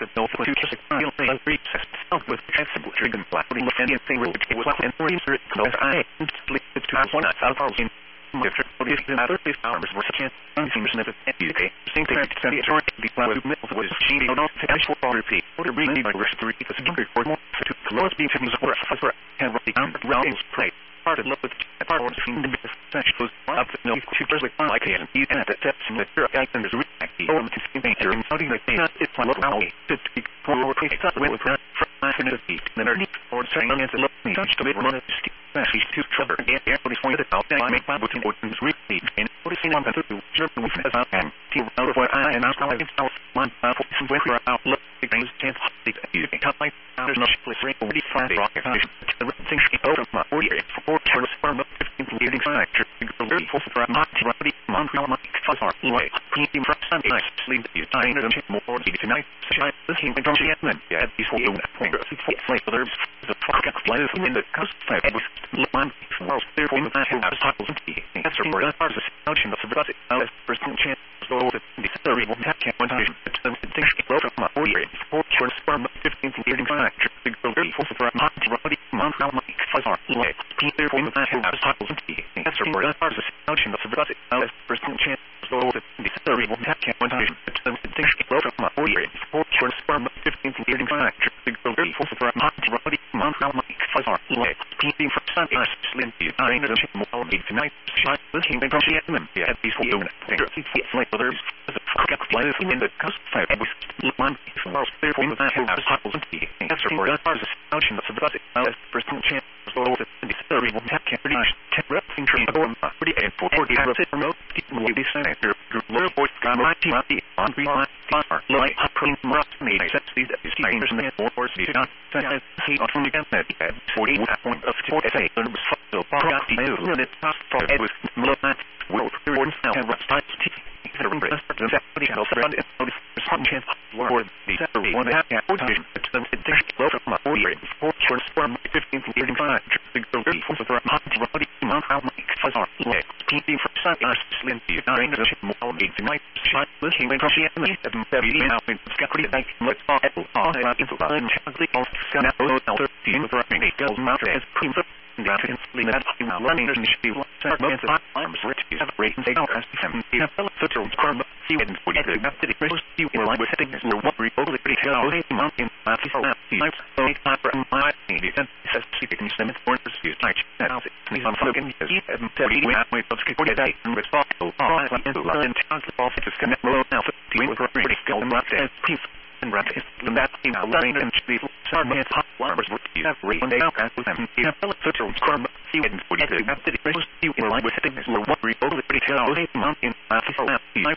the no for two kiss feel like recess with sensible trigger black and thing will be well and for insert close I split the two one out of in different other farmers were such an significant UK same thing to send it or the flower was she don't know to actual repeat or bring me by rest to read the speaker for more to close being to for and the rounds play part of love with part of the such was up the no two first like and he and that steps in the guy and there's a react or to see things during something like that it's a lot of to speak for quick start with from infinity then are or saying as a look me touch to it run she's too trouble and everybody's pointed out that I make my booking orders really and what is one to do just with as I am to out of what I and how I can tell one for some way for out look things chance you can cut my there's no place right already find the rocket the things over my order for turns firm up 15 leading factor the very full for my body Montreal my fuzz are way clean from Sunday sleep you dying and more tonight this he went on the end yeah these will do that point like others the fuck flies in the coast five one well therefore the house titles and answer for that part of the notion of the as person chance so the theory will have one time the things go from my order for turns firm 15 leading factor the very full for my body Montreal my fuzz are way therefore the house titles and answer for that part of the notion of the as person chance so the theory will have one time the things go from my order for turns firm 15 leading factor the very full for my body Montreal my fuzz are way for Sunday sleep you dying and more tonight this he went on the end yeah these will do that like others the fuck flies in the coast five one well therefore the house titles and answer for that part of the notion of the as person chance so the theory will have referring to the pretty and for the remote the senator low voice like on the like clean rust made such these things and more force you not he on from against that 40 point of 40 say the so got the minute past for it was low that will reward now have start the rest of the security health around it some chance for the one half the low from my order for transform 15 leading factor the very full for body Montreal fuzz are like keeping for Sunday sleep you dying and more tonight looking from the enemy and baby now in security like let's all into the technically all scan out 13 for me goes mounted as cream that is that I'm running and she will start with the arms rich have rate and take out as 70 so to curb you and for the after the first you will like setting is no what report the tell mountain so my defense says keep it in limit for the use like that is on fucking and tell you we have to get it and respond all and all to connect low now to with pretty skill and right as peace and right and that in our line and the sergeant hot wires with you every day out as with them you have to curb you and for the after the first you will like with setting is no what report the tell mountain